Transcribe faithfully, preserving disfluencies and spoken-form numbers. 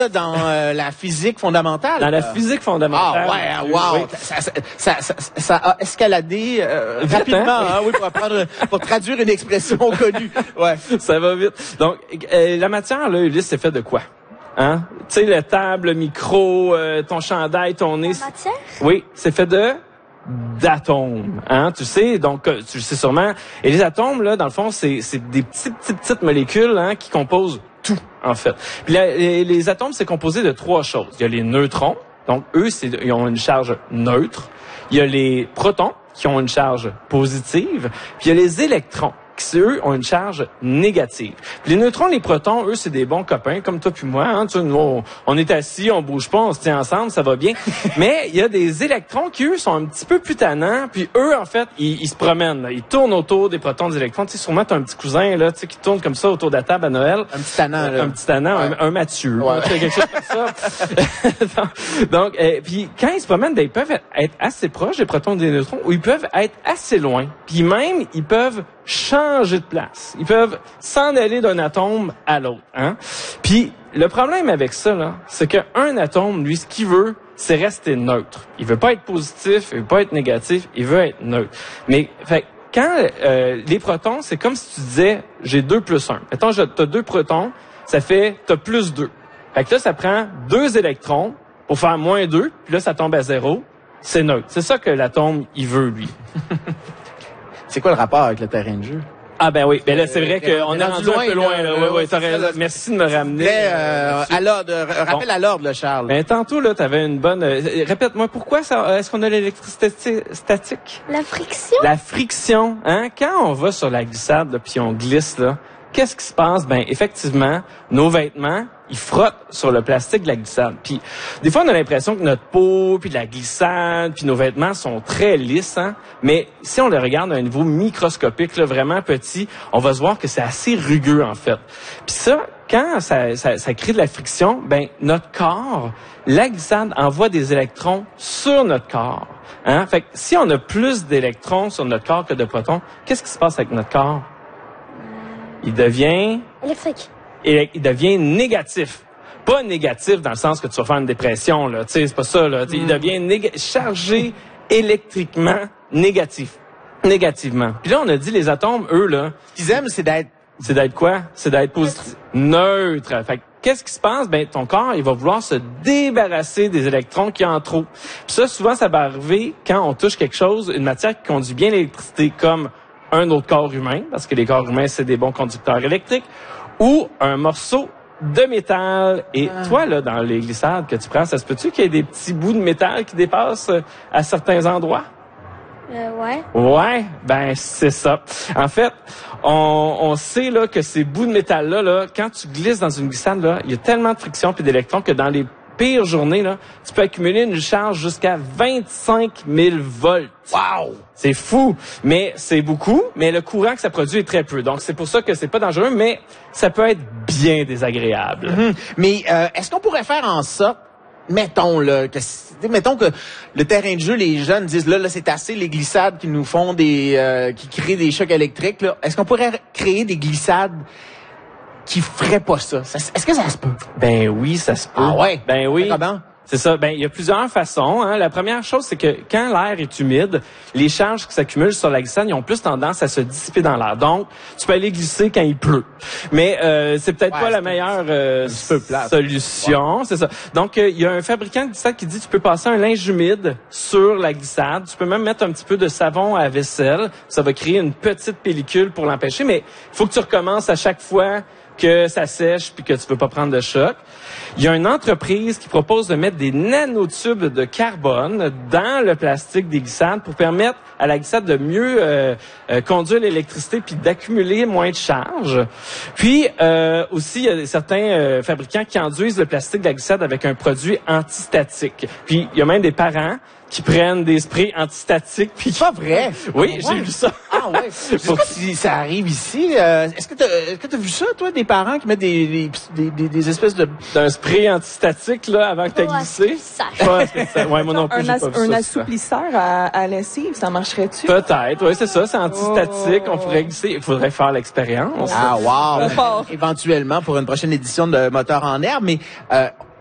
dans euh, la physique fondamentale. Dans la physique fondamentale. Ah ouais, wow. Oui. Ça, ça, ça, ça, ça a escaladé euh, Vite, rapidement, hein? hein, oui, pour apprendre, pour traduire une expression connue. Ouais. Ça va vite. Donc, euh, la matière, là, Ulysse, c'est fait de quoi? Hein? Tu sais, la table, le micro, euh, ton chandail, ton nez. La matière? Oui, c'est fait de d'atomes, hein, tu sais, donc euh, tu le sais sûrement. Et les atomes, là, dans le fond, c'est c'est des petites, petites, petites molécules, hein, qui composent tout, en fait. Puis la, les, les atomes, c'est composé de trois choses. Il y a les neutrons, donc eux, c'est, ils ont une charge neutre. Il y a les protons, qui ont une charge positive. Puis il y a les électrons, qui, eux, ont une charge négative. Puis les neutrons, les protons, eux, c'est des bons copains, comme toi puis moi. Hein? Tu sais, nous, on, on est assis, on bouge pas, on se tient ensemble, ça va bien. Mais il y a des électrons qui, eux, sont un petit peu plus tannants. Puis eux, en fait, ils, ils se promènent. Là. Ils tournent autour des protons, des électrons. Tu sais, sûrement, t'as un petit cousin là, tu sais, qui tourne comme ça autour de la table à Noël. Un petit tannant, là. Un petit tannant, Ouais. un, un Mathieu. Ouais. Hein, quelque chose comme ça. donc, donc euh, puis quand ils se promènent, ben, ils peuvent être assez proches des protons et des neutrons, ou ils peuvent être assez loin. Puis même, ils peuvent changer de place. Ils peuvent s'en aller d'un atome à l'autre. Hein? Puis le problème avec ça, là, c'est qu'un atome, lui, ce qu'il veut, c'est rester neutre. Il veut pas être positif, il veut pas être négatif, il veut être neutre. Mais fait, quand euh, les protons, c'est comme si tu disais, j'ai deux plus un. Mettons, tu as deux protons, ça fait, tu as plus deux. Fait que là, ça prend deux électrons pour faire moins deux, puis là, ça tombe à zéro. C'est neutre. C'est ça que l'atome, il veut, lui. C'est quoi le rapport avec le terrain de jeu? Ah ben oui, ben là c'est vrai Euh, qu'on on est est rendu rendu un peu loin, loin. là. Là. Ouais, Ouais, ouais, ouais, t'as c'est raison. ça, là. Merci de me ramener. Mais, euh, euh, là-dessus. à l'ordre, r- rappel Bon. à l'ordre, là, Charles. Ben tantôt là, t'avais une bonne. euh, Répète-moi pourquoi ça. Est-ce qu'on a l'électricité sti- statique? La friction? La friction, hein? Quand on va sur la glissade là, puis on glisse là, qu'est-ce qui se passe? Ben effectivement, nos vêtements, ils frottent sur le plastique de la glissade. Puis des fois, on a l'impression que notre peau, puis la glissade, puis nos vêtements sont très lisses, hein? Mais si on les regarde à un niveau microscopique, là, vraiment petit, on va se voir que c'est assez rugueux en fait. Puis ça, quand ça, ça, ça crée de la friction, ben notre corps, la glissade envoie des électrons sur notre corps. Hein? Fait que si on a plus d'électrons sur notre corps que de protons, qu'est-ce qui se passe avec notre corps? Il devient Électrique. Et il devient négatif. Pas négatif dans le sens que tu vas faire une dépression, là. Tu sais, c'est pas ça, là. Il devient néga- chargé électriquement négatif. Négativement. Puis là, on a dit les atomes, eux, là, Ce qu'ils aiment, c'est d'être... c'est d'être quoi? C'est d'être positif. Neutre. Fait que, qu'est-ce qui se passe? Ben, ton corps, il va vouloir se débarrasser des électrons qui en trop. Puis ça, souvent, ça va arriver quand on touche quelque chose, une matière qui conduit bien l'électricité, comme un autre corps humain, parce que les corps humains, c'est des bons conducteurs électriques, ou un morceau de métal. Et Ah. toi, là, dans les glissades que tu prends, ça se peut-tu qu'il y ait des petits bouts de métal qui dépassent euh, à certains endroits? Euh, ouais. Ouais, ben c'est ça. En fait, on, on sait là que ces bouts de métal là, là, quand tu glisses dans une glissade là, il y a tellement de friction puis d'électrons que dans les pires journées là, tu peux accumuler une charge jusqu'à vingt-cinq mille volts. Wow! C'est fou, mais c'est beaucoup, mais le courant que ça produit est très peu. Donc c'est pour ça que c'est pas dangereux, mais ça peut être bien désagréable. Hum. Mais euh, est-ce qu'on pourrait faire en sorte, mettons là, que mettons que le terrain de jeu, les jeunes disent là, là c'est assez les glissades qui nous font des, euh, qui créent des chocs électriques. Là. Est-ce qu'on pourrait créer des glissades qui feraient pas ça? ça est-ce que ça se peut? Ben oui, ça se peut. Ah ouais? Ben oui. Comment? C'est ça. Ben, il y a plusieurs façons. Hein. La première chose, c'est que quand l'air est humide, les charges qui s'accumulent sur la glissade, ils ont plus tendance à se dissiper dans l'air. Donc, tu peux aller glisser quand il pleut. Mais euh, c'est peut-être Ouais, pas la c'est meilleure euh, un petit peu plate. solution. Ouais. C'est ça. Donc, euh, il y a un fabricant de glissade qui dit tu peux passer un linge humide sur la glissade. Tu peux même mettre un petit peu de savon à vaisselle. Ça va créer une petite pellicule pour l'empêcher. Mais il faut que tu recommences à chaque fois que ça sèche puis que tu peux pas prendre de choc. Il y a une entreprise qui propose de mettre des nanotubes de carbone dans le plastique des glissades pour permettre à la glissade de mieux euh, euh, conduire l'électricité puis d'accumuler moins de charge. Puis euh, aussi, il y a certains euh, fabricants qui enduisent le plastique de la glissade avec un produit antistatique. Puis il y a même des parents qui prennent des sprays antistatiques. Puis pas vrai. Oui, Ah, j'ai ouais. vu ça. Ah ouais. Je sais pas si ça arrive ici. Euh, est-ce que t'as, est-ce que t'as vu ça, toi, des parents qui mettent des, des, des, des, des espèces de... D'un spray antistatique, là, avant que t'aies Pas glissé? ça. Pas à ce que ça- Ouais, moi non plus, Un, j'ai as- pas vu un ça. assouplisseur à, à lessive, ça marcherait-tu? Peut-être, oui, c'est ça, c'est antistatique, Oh. on pourrait glisser, il faudrait faire l'expérience. Ah, wow. Pas fort. Éventuellement, pour une prochaine édition de Moteur en herbe, mais... Euh,